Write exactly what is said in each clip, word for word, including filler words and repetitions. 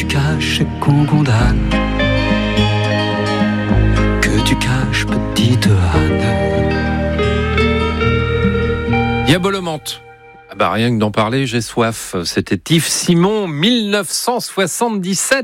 tu caches et qu'on condamne. Que tu caches, petite Anne. Diabolomante. Ah bah rien que d'en parler, j'ai soif. C'était Yves Simon, dix-neuf cent soixante-dix-sept.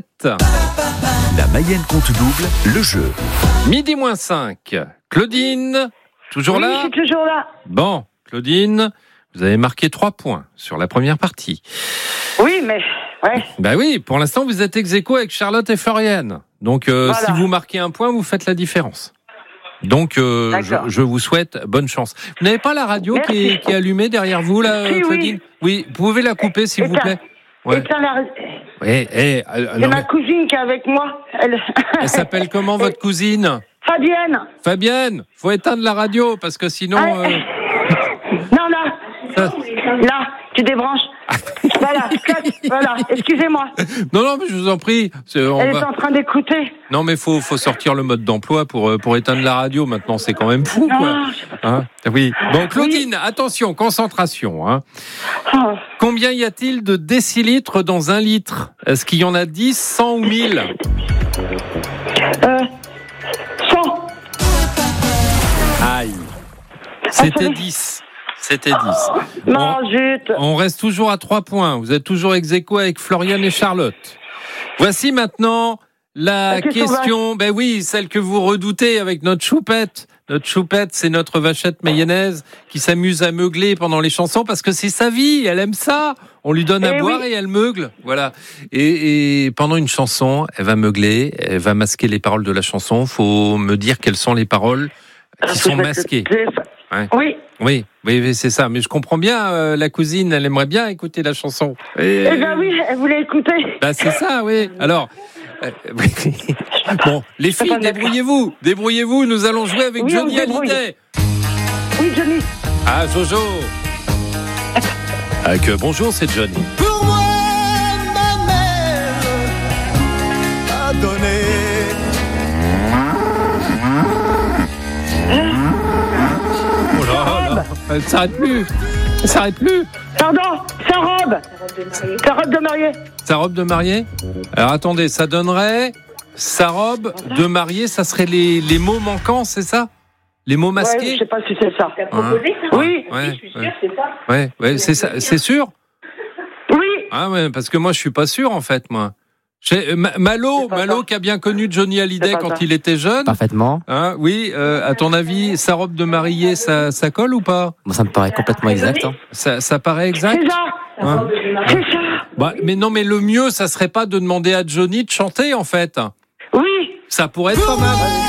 La Mayenne compte double, le jeu. Midi moins cinq. Claudine, toujours oui, là ? je suis toujours là. Bon, Claudine, vous avez marqué trois points sur la première partie. Oui, mais... Ouais. Bah oui, pour l'instant, vous êtes ex-aequo avec Charlotte et Floriane. Donc, euh, voilà. Si vous marquez un point, vous faites la différence. Donc, euh, je, je vous souhaite bonne chance. Vous n'avez pas la radio qui est, qui est allumée derrière vous, là, si, Claudine ? Oui. oui, vous pouvez la couper, s'il Éteins. vous plaît. Ouais. Éteins la... Ouais, hey, euh, C'est non, ma mais... cousine qui est avec moi. Elle, Elle s'appelle comment, votre cousine ? Fabienne. Fabienne, faut éteindre la radio, parce que sinon... Ah, euh... Non, là. Ça... Là, tu débranches. Voilà, voilà, excusez-moi. Non, non, mais je vous en prie. C'est, on Elle va... est en train d'écouter. Non, mais faut, faut sortir le mode d'emploi pour, pour éteindre la radio. Maintenant, c'est quand même fou, quoi. Hein ? Oui. Bon, Claudine, oui. Attention, concentration. Hein. Oh. Combien y a-t-il de décilitres dans un litre ? Est-ce qu'il y en a dix, cent ou mille ? Euh, cent. Aïe. C'était dix. C'était dix. Non, on, zut. On reste toujours à trois points. Vous êtes toujours ex-aequo avec Floriane et Charlotte. Voici maintenant la, la question. question ben oui, celle que vous redoutez avec notre choupette. Notre choupette, c'est notre vachette mayonnaise qui s'amuse à meugler pendant les chansons parce que c'est sa vie. Elle aime ça. On lui donne à et boire oui. et elle meugle. Voilà. Et, et pendant une chanson, elle va meugler. Elle va masquer les paroles de la chanson. Faut me dire quelles sont les paroles qui Alors, sont masquées. Ouais. Oui. Oui, oui, oui, c'est ça. Mais je comprends bien, euh, la cousine, elle aimerait bien écouter la chanson. Et... Eh ben oui, elle voulait écouter. Bah c'est ça, oui. Alors, euh, bon, les filles, débrouillez-vous, débrouillez-vous. Nous allons jouer avec oui, Johnny Hallyday. Oui, Johnny. Ah, Jojo. Avec euh, bonjour, c'est Johnny. Pour moi, ma mère a donné. Oh là là, elle s'arrête plus. Elle s'arrête plus. Pardon, sa robe. Sa robe de mariée. Sa robe de mariée. Alors attendez, ça donnerait sa robe de mariée, ça serait les, les mots manquants, c'est ça ? Les mots masqués ? Ouais, je sais pas si c'est ça. T'as proposé hein ça ? Oui. Oui, je suis sûre, ouais. c'est ça. Ouais, ouais, c'est ça, c'est sûr ? Oui. Ah ouais, parce que moi je suis pas sûr en fait, moi. J'ai, Ma, Malo, Malo qui a bien connu Johnny Hallyday quand ça. il était jeune. Parfaitement. Hein, oui, euh, à ton avis, sa robe de mariée, ça, ça colle ou pas ? Bon, ça me paraît complètement exact. Hein. Ça, ça paraît exact ? C'est ça. Hein C'est ça. Bah, mais non, mais le mieux, ça serait pas de demander à Johnny de chanter en fait. Oui. Ça pourrait être pas mal.